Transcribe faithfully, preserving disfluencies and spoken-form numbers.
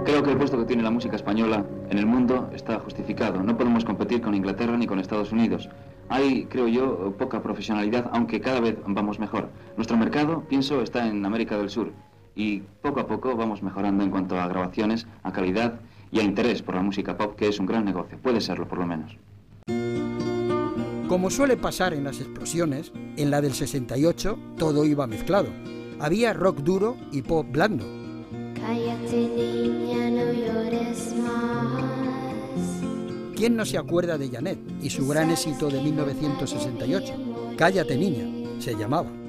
Creo que el puesto que tiene la música española en el mundo está justificado. No podemos competir con Inglaterra ni con Estados Unidos. Hay, creo yo, poca profesionalidad, aunque cada vez vamos mejor. Nuestro mercado, pienso, está en América del Sur y poco a poco vamos mejorando en cuanto a grabaciones, a calidad y a interés por la música pop, que es un gran negocio. Puede serlo, por lo menos. Como suele pasar en las explosiones, en la del sesenta y ocho todo iba mezclado. Había rock duro y pop blando. Cállate, niña, no llores más. ¿Quién no se acuerda de Janet y su gran éxito de mil novecientos sesenta y ocho? Cállate, niña, se llamaba.